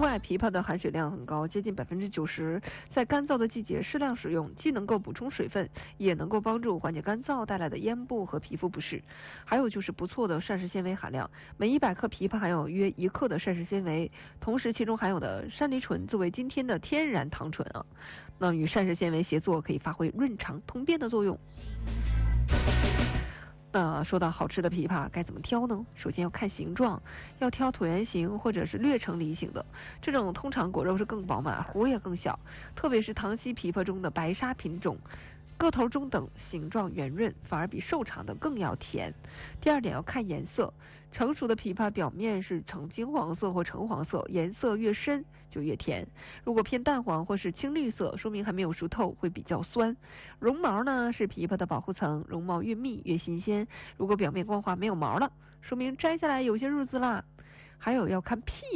外枇杷的含水量很高，接近90%，在干燥的季节适量食用，既能够补充水分，也能够帮助缓解干燥带来的咽部和皮肤不适。还有就是不错的膳食纤维含量，每100克枇杷含有约1克的膳食纤维，同时其中含有的山梨醇作为今天的天然糖醇啊，那与膳食纤维协作可以发挥润肠通便的作用。说到好吃的枇杷该怎么挑呢？首先要看形状，要挑椭圆形或者是略呈梨形的，这种通常果肉是更饱满，核也更小，特别是糖稀枇杷中的白沙品种，个头中等，形状圆润，反而比瘦长的更要甜。第二点要看颜色，成熟的枇杷表面是呈金黄色或橙黄色，颜色越深就越甜，如果偏淡黄或是青绿色，说明还没有熟透，会比较酸。绒毛呢是枇杷的保护层，绒毛越密越新鲜，如果表面光滑没有毛了，说明摘下来有些日子啦。还有要看屁